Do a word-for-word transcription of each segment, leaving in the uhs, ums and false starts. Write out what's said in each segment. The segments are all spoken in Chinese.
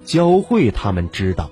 教会他们知道。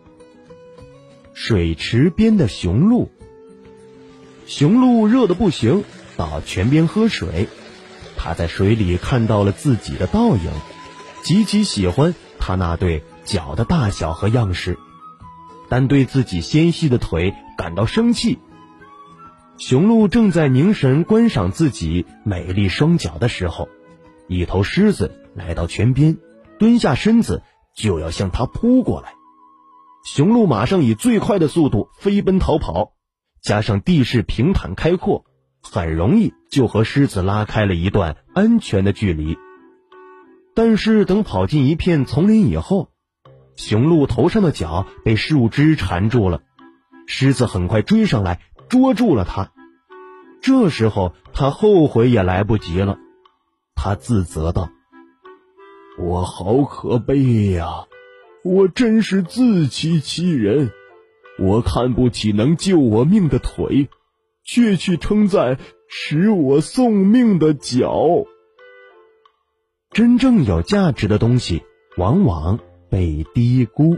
水池边的雄鹿。雄鹿热得不行，到泉边喝水。他在水里看到了自己的倒影，极其喜欢他那对脚的大小和样式，但对自己纤细的腿感到生气。雄鹿正在凝神观赏自己美丽双脚的时候，一头狮子来到泉边，蹲下身子就要向它扑过来。雄鹿马上以最快的速度飞奔逃跑，加上地势平坦开阔，很容易就和狮子拉开了一段安全的距离。但是等跑进一片丛林以后，雄鹿头上的角被树枝缠住了，狮子很快追上来捉住了它。这时候他后悔也来不及了，他自责道：我好可悲呀，我真是自欺欺人，我看不起能救我命的腿，却去称赞使我送命的脚。真正有价值的东西往往被低估。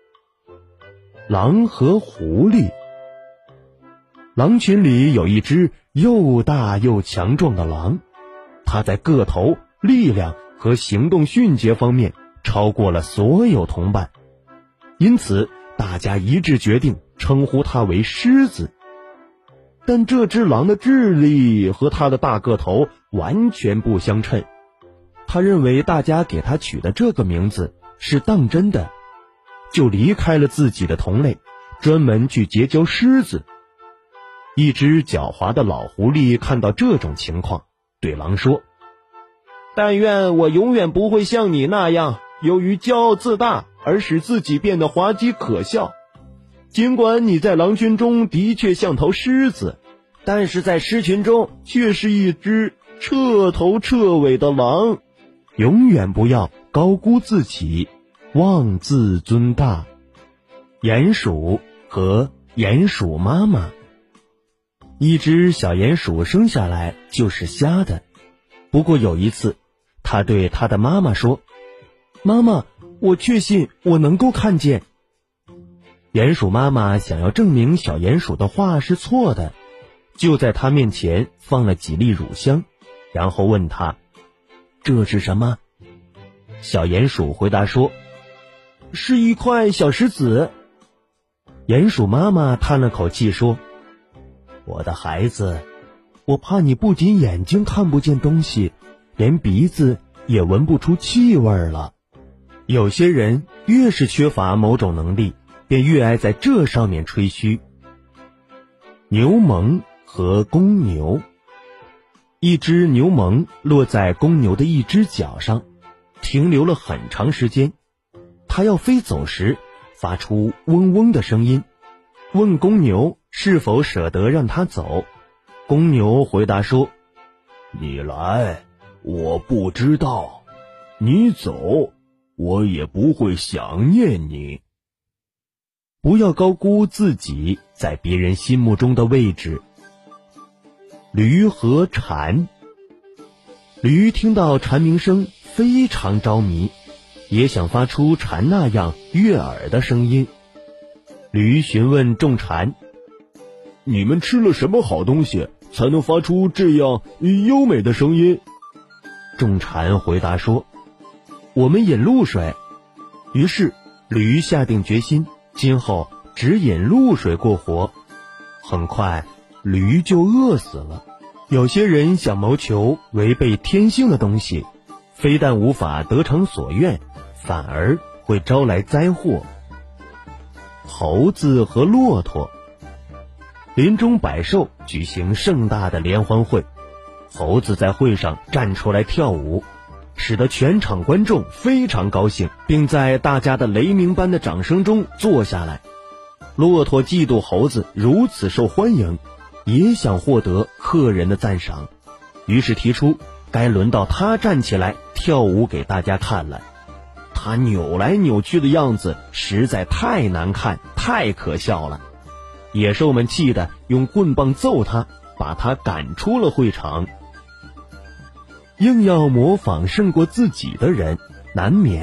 狼和狐狸。狼群里有一只又大又强壮的狼，它在个头、力量和行动迅捷方面超过了所有同伴，因此大家一致决定称呼它为狮子。但这只狼的智力和它的大个头完全不相称，他认为大家给它取的这个名字是当真的，就离开了自己的同类，专门去结交狮子。一只狡猾的老狐狸看到这种情况，对狼说：但愿我永远不会像你那样由于骄傲自大而使自己变得滑稽可笑。尽管你在狼群中的确像头狮子，但是在狮群中却是一只彻头彻尾的狼。永远不要高估自己，妄自尊大。鼹鼠和鼹鼠妈妈。一只小鼹鼠生下来就是瞎的，不过有一次，它对它的妈妈说：妈妈，我确信我能够看见。鼹鼠妈妈想要证明小鼹鼠的话是错的，就在它面前放了几粒乳香，然后问它：这是什么？小鼹鼠回答说：是一块小石子。鼹鼠妈妈叹了口气说：我的孩子，我怕你不仅眼睛看不见东西，连鼻子也闻不出气味了。有些人越是缺乏某种能力，便越爱在这上面吹嘘。牛虻和公牛。一只牛虻落在公牛的一只脚上，停留了很长时间。它要飞走时，发出嗡嗡的声音，问公牛是否舍得让它走。公牛回答说：你来，我不知道；你走，我也不会想念你。不要高估自己在别人心目中的位置。驴和蝉。驴听到蝉鸣声非常着迷，也想发出蝉那样悦耳的声音。驴询问众蝉：你们吃了什么好东西才能发出这样优美的声音？众蝉回答说：我们饮露水。于是驴下定决心，今后只饮露水过活。很快驴就饿死了。有些人想谋求违背天性的东西，非但无法得偿所愿，反而会招来灾祸。猴子和骆驼。林中百兽举行盛大的联欢会，猴子在会上站出来跳舞，使得全场观众非常高兴，并在大家的雷鸣般的掌声中坐下来。骆驼嫉妒猴子如此受欢迎，也想获得客人的赞赏，于是提出该轮到他站起来跳舞给大家看了。他扭来扭去的样子实在太难看，太可笑了。野兽们气得用棍棒揍他，把他赶出了会场。硬要模仿胜过自己的人，难免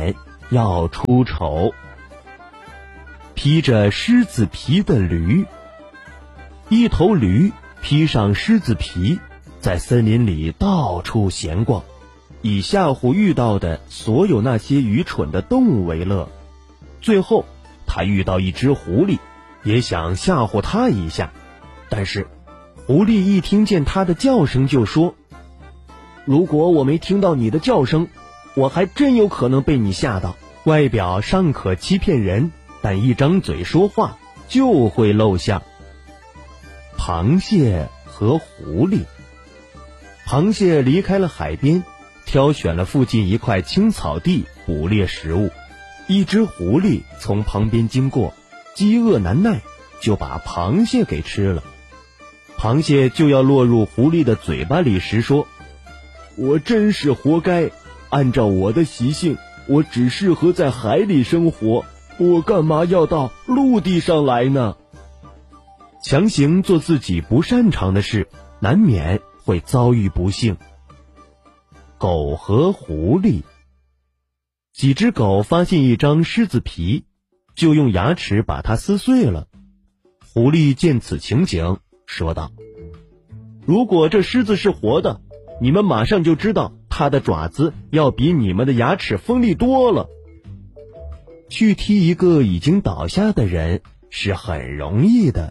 要出丑。披着狮子皮的驴。一头驴披上狮子皮，在森林里到处闲逛，以吓唬遇到的所有那些愚蠢的动物为乐。最后他遇到一只狐狸，也想吓唬他一下，但是狐狸一听见他的叫声就说：如果我没听到你的叫声，我还真有可能被你吓到。外表尚可欺骗人，但一张嘴说话就会露馅。螃蟹和狐狸。螃蟹离开了海边，挑选了附近一块青草地捕猎食物。一只狐狸从旁边经过，饥饿难耐，就把螃蟹给吃了。螃蟹就要落入狐狸的嘴巴里时说：我真是活该，按照我的习性，我只适合在海里生活，我干嘛要到陆地上来呢？强行做自己不擅长的事，难免会遭遇不幸。狗和狐狸。几只狗发现一张狮子皮，就用牙齿把它撕碎了。狐狸见此情景，说道：如果这狮子是活的，你们马上就知道它的爪子要比你们的牙齿锋利多了。去踢一个已经倒下的人是很容易的。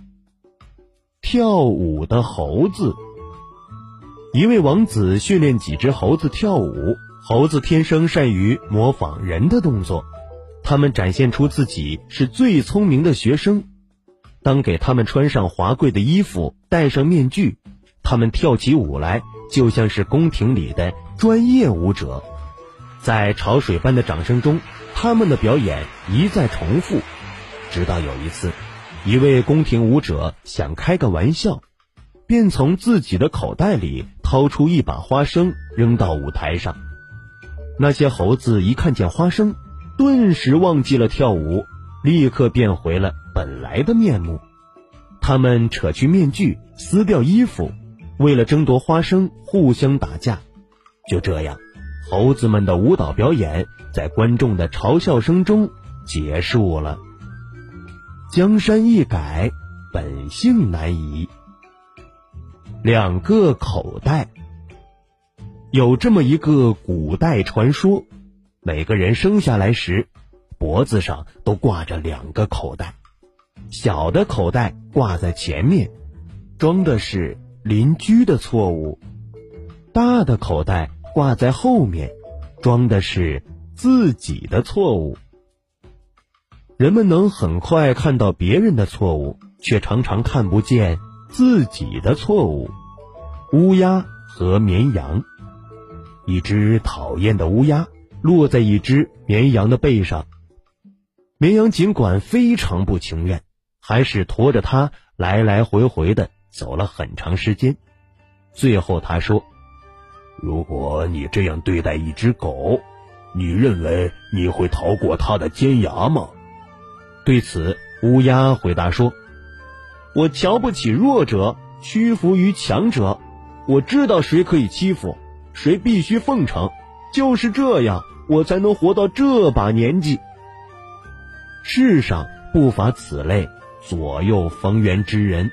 跳舞的猴子。一位王子训练几只猴子跳舞，猴子天生善于模仿人的动作，他们展现出自己是最聪明的学生。当给他们穿上华贵的衣服，戴上面具，他们跳起舞来就像是宫廷里的专业舞者。在潮水般的掌声中，他们的表演一再重复，直到有一次，一位宫廷舞者想开个玩笑，便从自己的口袋里掏出一把花生扔到舞台上。那些猴子一看见花生，顿时忘记了跳舞，立刻变回了本来的面目。他们扯去面具，撕掉衣服，为了争夺花生互相打架。就这样，猴子们的舞蹈表演在观众的嘲笑声中结束了。江山易改，本性难移。两个口袋。有这么一个古代传说，每个人生下来时，脖子上都挂着两个口袋。小的口袋挂在前面，装的是邻居的错误；大的口袋挂在后面，装的是自己的错误。人们能很快看到别人的错误，却常常看不见自己的错误。乌鸦和绵羊。一只讨厌的乌鸦落在一只绵羊的背上，绵羊尽管非常不情愿，还是驮着它来来回回的走了很长时间。最后他说：如果你这样对待一只狗，你认为你会逃过它的尖牙吗？对此，乌鸦回答说：我瞧不起弱者，屈服于强者，我知道谁可以欺负，谁必须奉承，就是这样，我才能活到这把年纪。世上不乏此类左右逢源之人。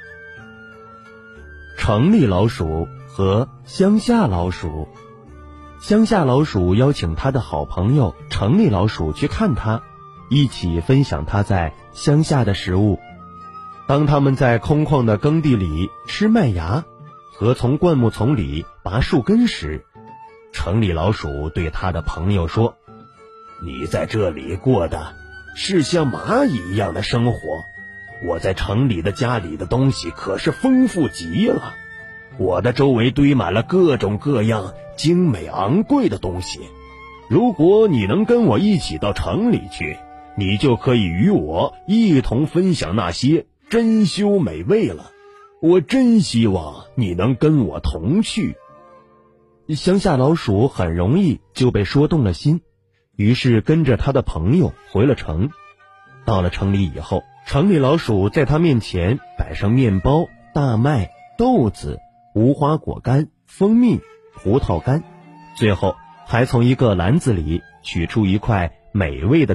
城里老鼠和乡下老鼠。乡下老鼠邀请他的好朋友城里老鼠去看他，一起分享他在乡下的食物。当他们在空旷的耕地里吃麦芽和从灌木丛里拔树根时，城里老鼠对他的朋友说：你在这里过的是像蚂蚁一样的生活，我在城里的家里的东西可是丰富极了，我的周围堆满了各种各样精美昂贵的东西。如果你能跟我一起到城里去，你就可以与我一同分享那些珍馐美味了。我真希望你能跟我同去。乡下老鼠很容易就被说动了心，于是跟着他的朋友回了城。到了城里以后，城里老鼠在他面前摆上面包、大麦、豆子、无花果干、蜂蜜、葡萄干，最后还从一个篮子里取出一块美味的